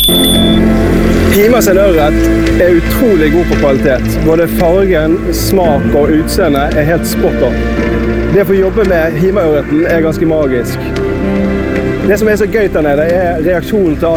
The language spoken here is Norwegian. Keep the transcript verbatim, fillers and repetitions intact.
Hima sin ørret er utrolig god på kvalitet. Både fargen, smak og utseende er helt spot on. Det å få jobbe med Hima-ørreten er ganske magisk. Det som er så gøy der nede er reaksjonen til alle